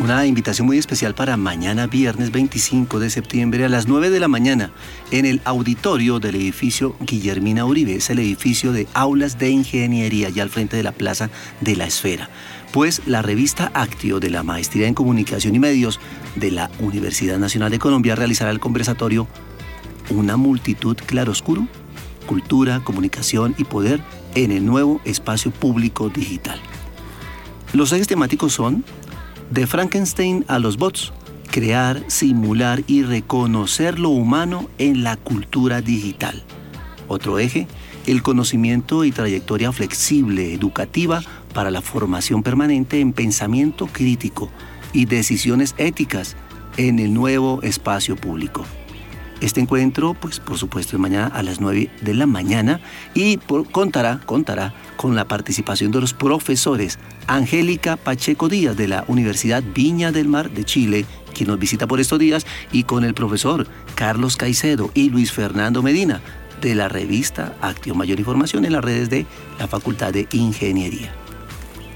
una invitación muy especial para mañana viernes 25 de septiembre a las 9 de la mañana en el auditorio del edificio Guillermina Uribe. Es el edificio de aulas de ingeniería, ya al frente de la Plaza de la Esfera. Pues la revista Actio de la Maestría en Comunicación y Medios de la Universidad Nacional de Colombia realizará el conversatorio Una multitud claroscuro, cultura, comunicación y poder en el nuevo espacio público digital. Los ejes temáticos son: de Frankenstein a los bots, crear, simular y reconocer lo humano en la cultura digital. Otro eje: el conocimiento y trayectoria flexible educativa para la formación permanente en pensamiento crítico y decisiones éticas en el nuevo espacio público. Este encuentro, pues por supuesto, es mañana a las 9 de la mañana y contará con la participación de los profesores Angélica Pacheco Díaz de la Universidad Viña del Mar de Chile, quien nos visita por estos días, y con el profesor Carlos Caicedo y Luis Fernando Medina de la revista Actio. Mayor información en las redes de la Facultad de Ingeniería.